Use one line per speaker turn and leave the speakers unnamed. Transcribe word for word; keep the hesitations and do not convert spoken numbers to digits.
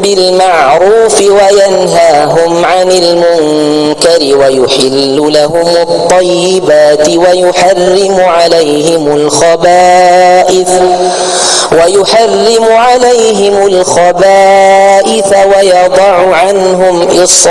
بالمعروف وينهاهم عن المنكر ويحل لهم الطيبات ويحرم عليهم الخبائث ويحرم عليهم الخبائث ويضع عنهم إصرارهم